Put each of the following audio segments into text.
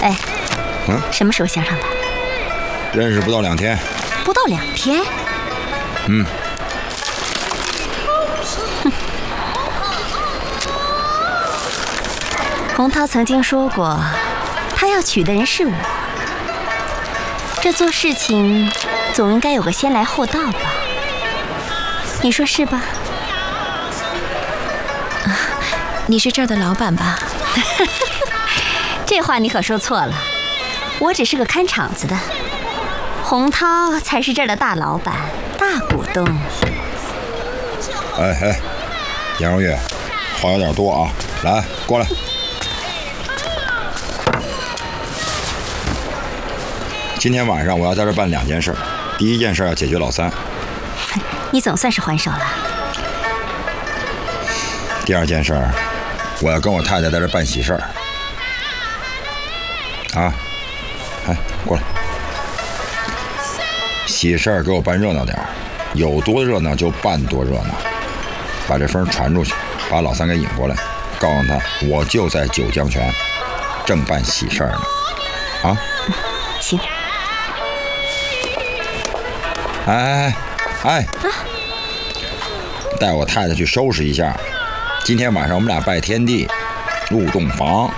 哎，什么时候相上的？ 认识不到2天。 不到2天？洪涛曾经说过，他要娶的人是我。这做事情总应该有个先来后到吧？你说是吧？ 你是这儿的老板吧？ 这话你可说错了，我只是个看场子的，洪涛才是这儿的大老板、大股东。 哎，颜如玉，话有点多啊，来，过来。今天晚上我要在这办2件事，第一件事要解决老三。 你总算是还手了。 第2件事，我要跟我太太在这办喜事儿。啊，哎，过来。喜事儿给我办热闹点儿，有多热闹就办多热闹。把这风传出去，把老三给引过来，告诉他我就在九江泉，正办喜事儿呢。啊？ 行。 哎，带我太太去收拾一下。今天晚上我们俩拜天地，入洞房。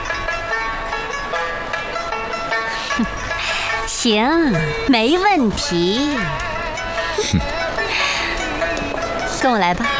行，没问题。跟我来吧。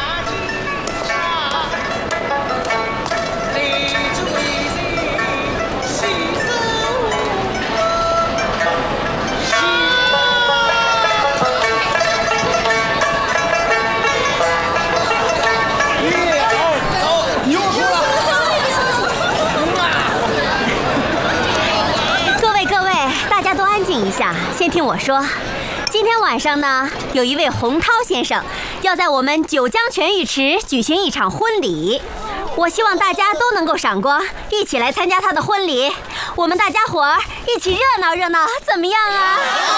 一下，先听我说。今天晚上呢，有一位洪涛先生要在我们九江泉浴池举行一场婚礼，我希望大家都能够闪光，一起来参加他的婚礼。我们大家伙儿一起热闹热闹，怎么样啊？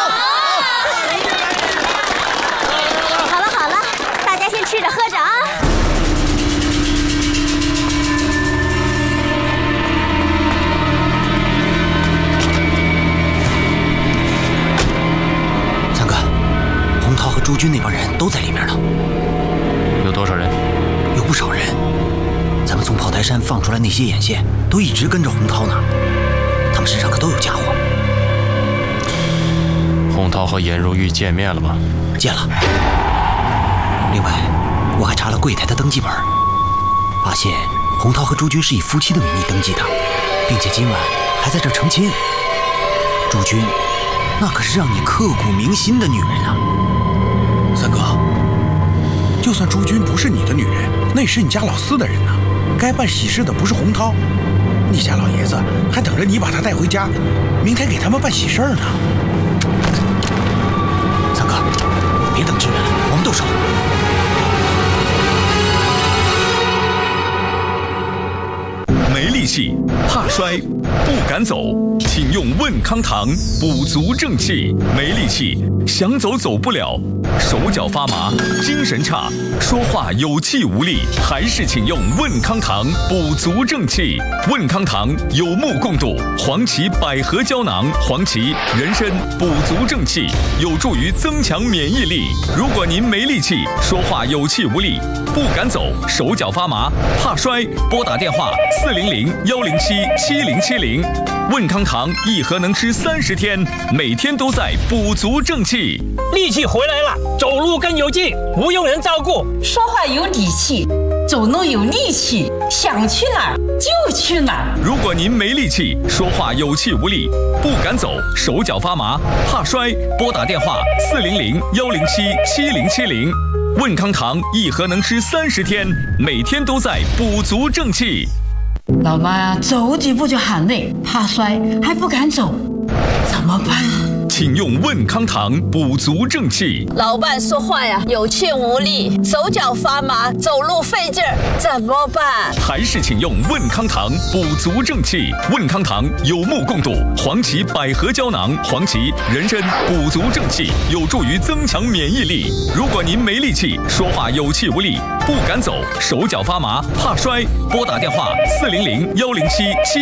好了，大家先吃着喝着啊。 朱军那帮人都在里面呢。 有多少人？ 有不少人。咱们从炮台山放出来那些眼线，都一直跟着洪涛呢。他们身上可都有家伙。 洪涛和颜如玉见面了吗？ 见了。另外，我还查了柜台的登记本，发现洪涛和朱军是以夫妻的名义登记的，并且今晚还在这成亲。朱军，那可是让你刻骨铭心的女人啊！ 三哥，就算朱军不是你的女人，那也是你家老四的人呐。该办喜事的不是洪涛，你家老爷子还等着你把他带回家，明天给他们办喜事呢。 三哥，别等支援了，我们动手。 没力气，怕摔，不敢走，请用问康堂补足正气。没力气，想走走不了，手脚发麻，精神差，说话有气无力，还是请用问康堂补足正气。问康堂有目共睹，黄芪百合胶囊，黄芪、人参补足正气，有助于增强免疫力。如果您没力气，说话有气无力，不敢走，手脚发麻，怕摔，拨打电话400-107-7070。问康堂一盒能吃30天，每天都在补足正气。 力气回来了，走路更有劲，不用人照顾， 说话有底气，走路有力气，想去哪儿就去哪儿。 如果您没力气，说话有气无力，不敢走，手脚发麻，怕摔，拨打电话400-107-7070。问康堂一盒能吃30天，每天都在补足正气。 老妈呀，走几步就喊累，怕摔还不敢走，怎么办啊？ 请用问康堂补足正气。 老伴说话呀有气无力，手脚发麻，走路费劲儿，怎么办？ 还是请用问康堂补足正气。问康堂有目共睹，黄芪百合胶囊，黄芪、人参补足正气，有助于增强免疫力。如果您没力气，说话有气无力，不敢走，手脚发麻，怕摔，拨打电话400-107-7